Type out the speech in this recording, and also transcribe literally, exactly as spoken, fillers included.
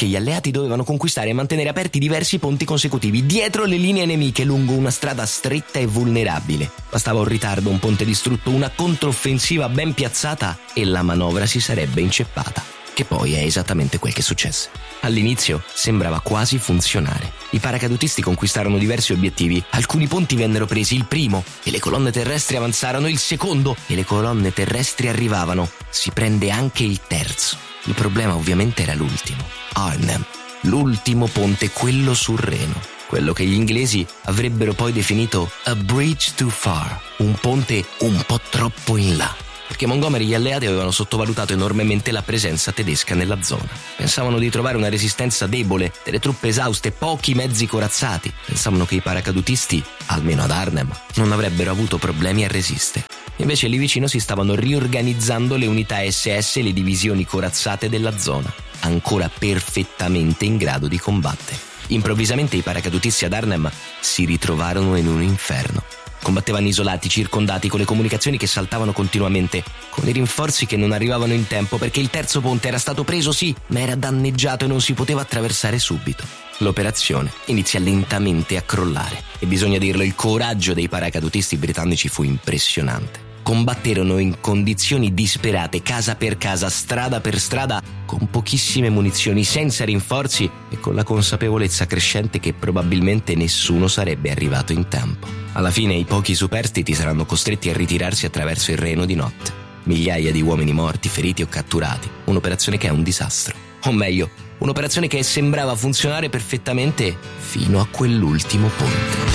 che gli alleati dovevano conquistare e mantenere aperti diversi ponti consecutivi dietro le linee nemiche lungo una strada stretta e vulnerabile. Bastava un ritardo, un ponte distrutto, una controffensiva ben piazzata e la manovra si sarebbe inceppata. Che poi è esattamente quel che successe. All'inizio sembrava quasi funzionare. I paracadutisti conquistarono diversi obiettivi, alcuni ponti vennero presi, il primo, e le colonne terrestri avanzarono, il secondo, e le colonne terrestri arrivavano. Si prende anche il terzo. Il problema ovviamente era l'ultimo, Arnhem, l'ultimo ponte, quello sul Reno, quello che gli inglesi avrebbero poi definito a bridge too far, un ponte un po' troppo in là. Perché Montgomery e gli alleati avevano sottovalutato enormemente la presenza tedesca nella zona. Pensavano di trovare una resistenza debole, delle truppe esauste, pochi mezzi corazzati. Pensavano che i paracadutisti, almeno ad Arnhem, non avrebbero avuto problemi a resistere. Invece lì vicino si stavano riorganizzando le unità esse esse e le divisioni corazzate della zona, ancora perfettamente in grado di combattere. Improvvisamente i paracadutisti ad Arnhem si ritrovarono in un inferno. Combattevano isolati, circondati, con le comunicazioni che saltavano continuamente, con i rinforzi che non arrivavano in tempo perché il terzo ponte era stato preso, sì, ma era danneggiato e non si poteva attraversare subito. L'operazione inizia lentamente a crollare e bisogna dirlo, il coraggio dei paracadutisti britannici fu impressionante. Combatterono in condizioni disperate, casa per casa, strada per strada, con pochissime munizioni, senza rinforzi e con la consapevolezza crescente che probabilmente nessuno sarebbe arrivato in tempo. Alla fine i pochi superstiti saranno costretti a ritirarsi attraverso il Reno di notte. Migliaia di uomini morti, feriti o catturati. Un'operazione che è un disastro. O meglio, un'operazione che sembrava funzionare perfettamente fino a quell'ultimo ponte.